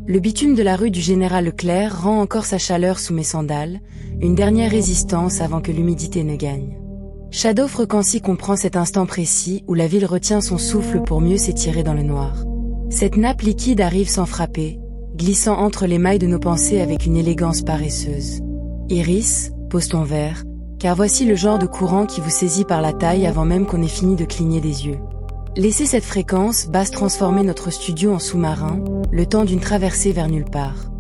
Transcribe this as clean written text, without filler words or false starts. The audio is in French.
Le bitume de la rue du Général Leclerc rend encore sa chaleur sous mes sandales, une dernière résistance avant que l'humidité ne gagne. Shadow Frequency comprend cet instant précis où la ville retient son souffle pour mieux s'étirer dans le noir. Cette nappe liquide arrive sans frapper, glissant entre les mailles de nos pensées avec une élégance paresseuse. Iris, pose ton verre, car voici le genre de courant qui vous saisit par la taille avant même qu'on ait fini de cligner des yeux. Laissez cette fréquence basse transformer notre studio en sous-marin, le temps d'une traversée vers nulle part.